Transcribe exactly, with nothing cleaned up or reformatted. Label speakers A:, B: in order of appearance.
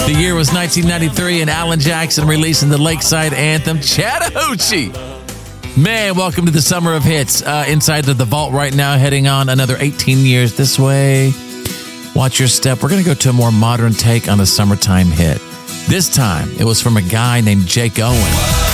A: The year was nineteen ninety-three, and Alan Jackson releasing the Lakeside anthem, Chattahoochee. Man, welcome to the Summer of Hits. Uh, inside of the vault right now, heading on another eighteen years this way. Watch your step. We're going to go to a more modern take on a summertime hit. This time, it was from a guy named Jake Owen.